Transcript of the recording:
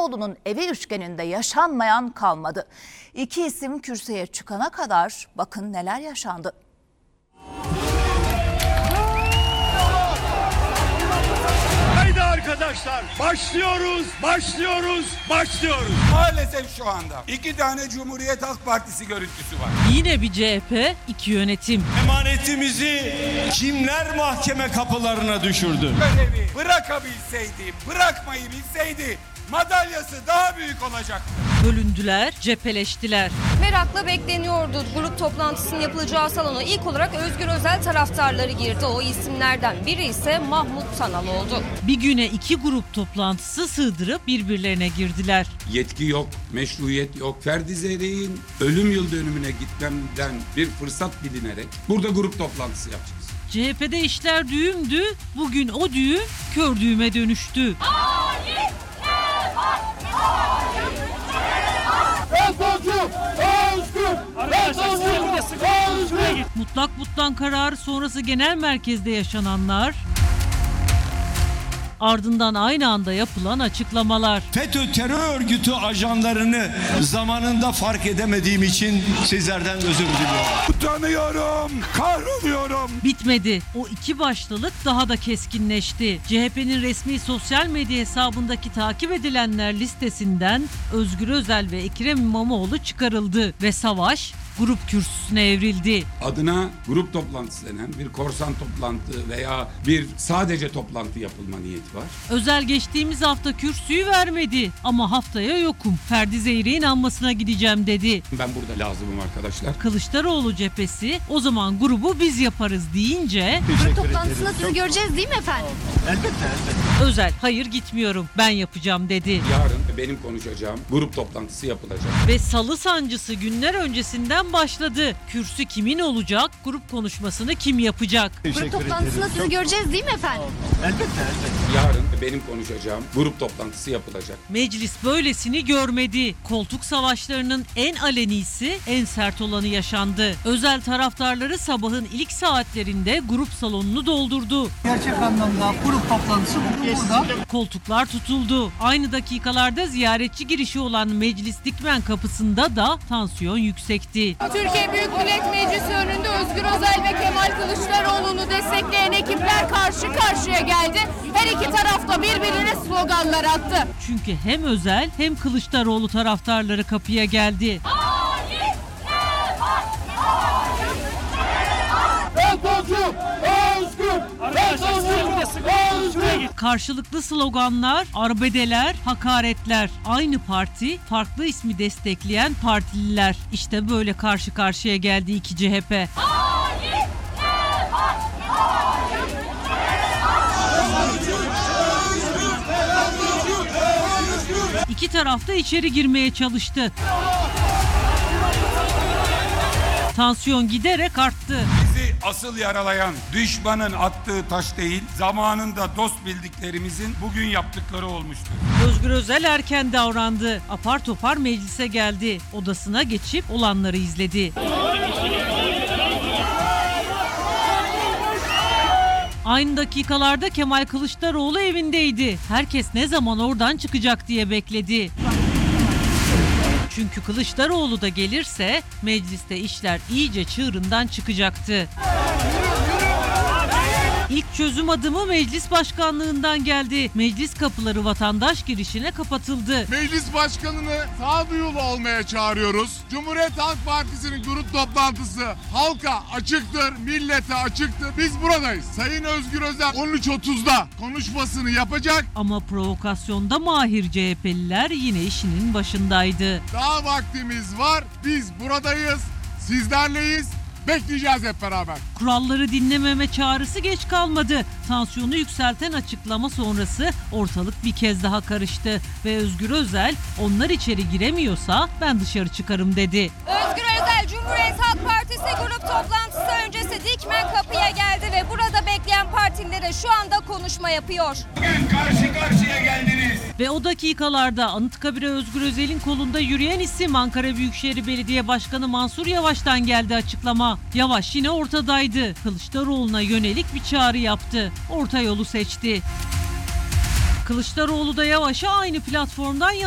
Kılıçdaroğlu'nun evi üçgeninde yaşanmayan kalmadı. İki isim kürsüye çıkana kadar bakın neler yaşandı. Haydi arkadaşlar, başlıyoruz. Maalesef şu anda 2 tane Cumhuriyet Halk Partisi görüntüsü var. Yine bir CHP, 2 yönetim. Emanetimizi kimler mahkeme kapılarına düşürdü? Görevi bırakmayı bilseydi madalyası daha büyük olacaktı. Bölündüler, cepheleştiler. Merakla bekleniyordu. Grup toplantısının yapılacağı salona ilk olarak Özgür Özel taraftarları girdi. O isimlerden biri ise Mahmut Tanal oldu. Bir güne 2 grup toplantısı sığdırıp birbirlerine girdiler. Yetki yok, meşruiyet yok. Ferdi Zeyrek'in ölüm yıl dönümüne gitmemden bir fırsat bilinerek burada grup toplantısı yapacağız. CHP'de işler düğümdü, bugün o düğüm kör düğüme dönüştü. Mutlak kararı sonrası genel merkezde yaşananlar, ardından aynı anda yapılan açıklamalar. FETÖ terör örgütü ajanlarını zamanında fark edemediğim için sizlerden özür diliyorum. Utanıyorum, kahroluyorum. Bitmedi. O iki başlılık daha da keskinleşti. CHP'nin resmi sosyal medya hesabındaki takip edilenler listesinden Özgür Özel ve Ekrem İmamoğlu çıkarıldı ve savaş grup kürsüsüne evrildi. Adına grup toplantısı denen bir korsan toplantı veya bir sadece toplantı yapılma niyeti var. Özel geçtiğimiz hafta kürsüyü vermedi ama haftaya yokum. Ferdi Zeyrek'in anmasına gideceğim dedi. Ben burada lazımım arkadaşlar. Kılıçdaroğlu cephesi o zaman grubu biz yaparız deyince Grup toplantısında sizi göreceğiz değil mi efendim? Özel hayır gitmiyorum ben yapacağım dedi. Yarın benim konuşacağım grup toplantısı yapılacak. Ve salı sancısı günler öncesinden başladı. Kürsü kimin olacak? Grup konuşmasını kim yapacak? Grup toplantısında sizi göreceğiz değil mi efendim? Yarın benim konuşacağım grup toplantısı yapılacak. Meclis böylesini görmedi. Koltuk savaşlarının en alenisi, en sert olanı yaşandı. Özel taraftarları sabahın ilk saatlerinde grup salonunu doldurdu. Gerçek anlamda grup toplantısı bugün burada. Koltuklar tutuldu. Aynı dakikalarda ziyaretçi girişi olan meclis dikmen kapısında da tansiyon yüksekti. Türkiye Büyük Millet Meclisi önünde Özgür Özel ve Kemal Kılıçdaroğlu'nu destekleyen ekipler karşı karşıya geldi. Her iki tarafta birbirine sloganlar attı. Çünkü hem Özel hem Kılıçdaroğlu taraftarları kapıya geldi. Karşılıklı sloganlar, arbedeler, hakaretler. Aynı parti, farklı ismi destekleyen partililer. İşte böyle karşı karşıya geldi iki CHP. İki taraf da içeri girmeye çalıştı. Tansiyon giderek arttı. Bizi asıl yaralayan düşmanın attığı taş değil, zamanında dost bildiklerimizin bugün yaptıkları olmuştur. Özgür Özel erken davrandı. Apar topar meclise geldi. Odasına geçip olanları izledi. Aynı dakikalarda Kemal Kılıçdaroğlu evindeydi. Herkes ne zaman oradan çıkacak diye bekledi. Çünkü Kılıçdaroğlu da gelirse mecliste işler iyice çığırından çıkacaktı. İlk çözüm adımı meclis başkanlığından geldi. Meclis kapıları vatandaş girişine kapatıldı. Meclis başkanını sağduyulu olmaya çağırıyoruz. Cumhuriyet Halk Partisi'nin grup toplantısı halka açıktır, millete açıktır. Biz buradayız. Sayın Özgür Özel 13.30'da konuşmasını yapacak. Ama provokasyonda mahir CHP'liler yine işinin başındaydı. Daha vaktimiz var. Biz buradayız. Sizlerleyiz. Bekleyeceğiz hep beraber. Kuralları dinlememe çağrısı geç kalmadı. Tansiyonu yükselten açıklama sonrası ortalık bir kez daha karıştı. Ve Özgür Özel onlar içeri giremiyorsa ben dışarı çıkarım dedi. Özgür Özel Cumhuriyet Halk Partisi grup toplantısı öncesi dikmen kapıya geldi ve burada bekleyen partilere şu anda konuşma yapıyor. Bugün karşı karşıya geldiniz. Ve o dakikalarda Anıtkabir'e Özgür Özel'in kolunda yürüyen isim Ankara Büyükşehir Belediye Başkanı Mansur Yavaş'tan geldi açıklama. Yavaş yine ortadaydı. Kılıçdaroğlu'na yönelik bir çağrı yaptı. Orta yolu seçti. Kılıçdaroğlu da Yavaş'a aynı platformdan